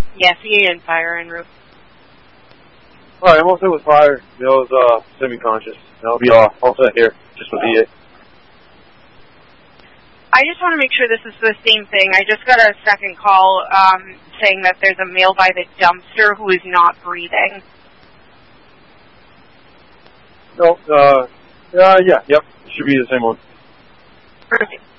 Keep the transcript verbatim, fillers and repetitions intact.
Yeah, C A and fire en route. Alright, I'm all set with fire. Neil's uh, semi-conscious. I'll be all, all set here, just with E A. I just want to make sure this is the same thing. I just got a second call um, saying that there's a male by the dumpster who is not breathing. No, uh, uh, yeah, yep. Should be the same one. Perfect.